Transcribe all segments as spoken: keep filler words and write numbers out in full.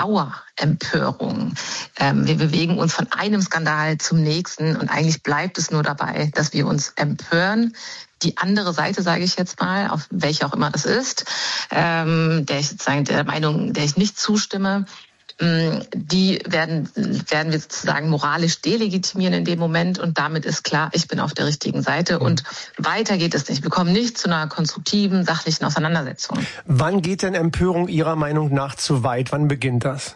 Dauerempörung. Ähm, wir bewegen uns von einem Skandal zum nächsten und eigentlich bleibt es nur dabei, dass wir uns empören. Die andere Seite, sage ich jetzt mal, auf welche auch immer das ist, ähm, der ich sozusagen der Meinung, der ich nicht zustimme, die werden, werden wir sozusagen moralisch delegitimieren in dem Moment und damit ist klar, ich bin auf der richtigen Seite und weiter geht es nicht. Wir kommen nicht zu einer konstruktiven, sachlichen Auseinandersetzung. Wann geht denn Empörung Ihrer Meinung nach zu weit? Wann beginnt das?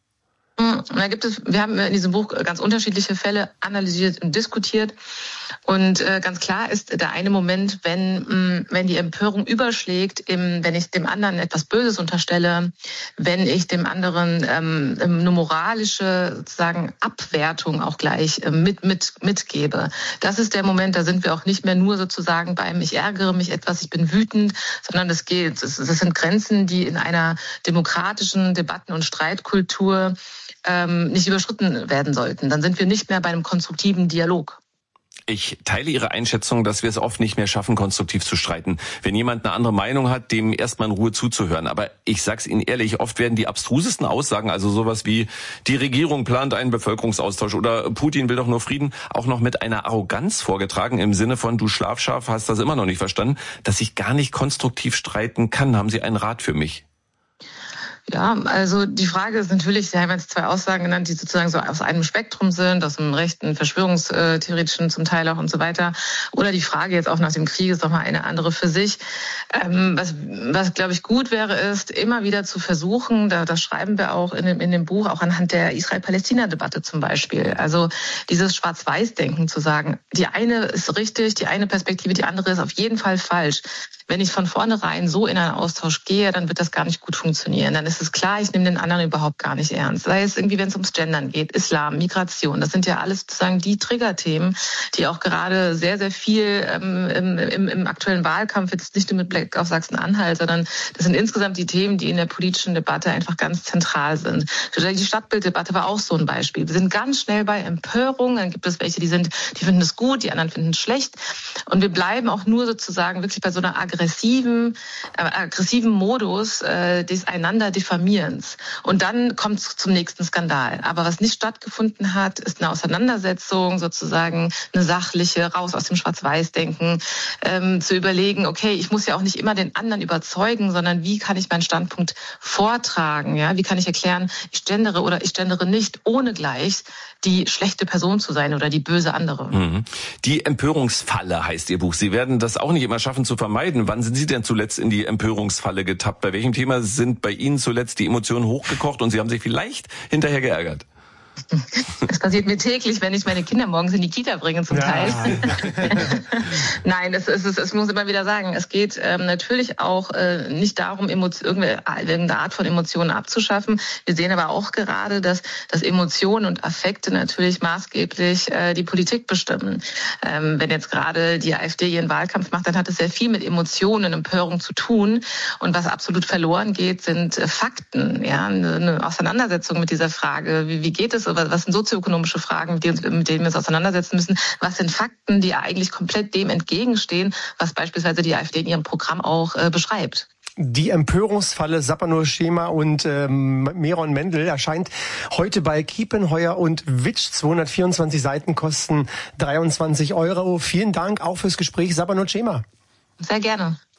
Da gibt es, wir haben in diesem Buch ganz unterschiedliche Fälle analysiert und diskutiert. Und äh, ganz klar ist der eine Moment, wenn mh, wenn die Empörung überschlägt, im, wenn ich dem anderen etwas Böses unterstelle, wenn ich dem anderen ähm, eine moralische sozusagen Abwertung auch gleich äh, mit mit mitgebe. Das ist der Moment, da sind wir auch nicht mehr nur sozusagen beim ich ärgere mich etwas, ich bin wütend, sondern das geht. Das, das sind Grenzen, die in einer demokratischen Debatten- und Streitkultur ähm, nicht überschritten werden sollten. Dann sind wir nicht mehr bei einem konstruktiven Dialog. Ich teile Ihre Einschätzung, dass wir es oft nicht mehr schaffen, konstruktiv zu streiten. Wenn jemand eine andere Meinung hat, dem erstmal in Ruhe zuzuhören. Aber ich sag's Ihnen ehrlich, oft werden die abstrusesten Aussagen, also sowas wie die Regierung plant einen Bevölkerungsaustausch oder Putin will doch nur Frieden, auch noch mit einer Arroganz vorgetragen im Sinne von du Schlafschaf hast das immer noch nicht verstanden, dass ich gar nicht konstruktiv streiten kann. Haben Sie einen Rat für mich? Ja, also die Frage ist natürlich, Sie haben jetzt zwei Aussagen genannt, die sozusagen so aus einem Spektrum sind, aus dem rechten, verschwörungstheoretischen zum Teil auch und so weiter. Oder die Frage jetzt auch nach dem Krieg ist nochmal eine andere für sich. Ähm, was, was glaube ich gut wäre, ist immer wieder zu versuchen, da, das schreiben wir auch in dem, in dem Buch, auch anhand der Israel-Palästina-Debatte zum Beispiel. Also dieses Schwarz-Weiß-Denken zu sagen, die eine ist richtig, die eine Perspektive, die andere ist auf jeden Fall falsch. Wenn ich von vornherein so in einen Austausch gehe, dann wird das gar nicht gut funktionieren. Dann ist es klar, ich nehme den anderen überhaupt gar nicht ernst. Sei es irgendwie, wenn es ums Gendern geht, Islam, Migration. Das sind ja alles sozusagen die Triggerthemen, die auch gerade sehr, sehr viel ähm, im, im, im aktuellen Wahlkampf, jetzt nicht nur mit Blick auf Sachsen-Anhalt, sondern das sind insgesamt die Themen, die in der politischen Debatte einfach ganz zentral sind. Die Stadtbilddebatte war auch so ein Beispiel. Wir sind ganz schnell bei Empörung. Dann gibt es welche, die sind, die finden es gut, die anderen finden es schlecht. Und wir bleiben auch nur sozusagen wirklich bei so einer aggressiven, äh, aggressiven Modus äh, des einander Diffamierens. Und dann kommt es zum nächsten Skandal. Aber was nicht stattgefunden hat, ist eine Auseinandersetzung, sozusagen eine sachliche, raus aus dem Schwarz-Weiß-Denken, ähm, zu überlegen, okay, ich muss ja auch nicht immer den anderen überzeugen, sondern wie kann ich meinen Standpunkt vortragen? Ja, wie kann ich erklären, ich gendere oder ich gendere nicht, ohne gleich die schlechte Person zu sein oder die böse andere. Mhm. Die Empörungsfalle heißt Ihr Buch. Sie werden das auch nicht immer schaffen zu vermeiden. Wann sind Sie denn zuletzt in die Empörungsfalle getappt? Bei welchem Thema sind bei Ihnen zuletzt die Emotionen hochgekocht und Sie haben sich vielleicht hinterher geärgert? Das passiert mir täglich, wenn ich meine Kinder morgens in die Kita bringe zum Teil. Ja. Nein, es, es, es, es muss immer wieder sagen, es geht ähm, natürlich auch äh, nicht darum, Emotion, irgendeine Art von Emotionen abzuschaffen. Wir sehen aber auch gerade, dass, dass Emotionen und Affekte natürlich maßgeblich äh, die Politik bestimmen. Ähm, wenn jetzt gerade die AfD ihren Wahlkampf macht, dann hat es sehr viel mit Emotionen und Empörung zu tun. Und was absolut verloren geht, sind äh, Fakten. Ja, eine, eine Auseinandersetzung mit dieser Frage, wie, wie geht es? Was sind sozioökonomische Fragen, mit denen wir uns auseinandersetzen müssen? Was sind Fakten, die eigentlich komplett dem entgegenstehen, was beispielsweise die AfD in ihrem Programm auch äh, beschreibt? Die Empörungsfalle Sapper Schema und ähm, Meron Mendel erscheint heute bei Kiepenheuer und Witsch. zweihundertvierundzwanzig Seiten kosten dreiundzwanzig Euro. Vielen Dank auch fürs Gespräch, Sapper Schema. Sehr gerne.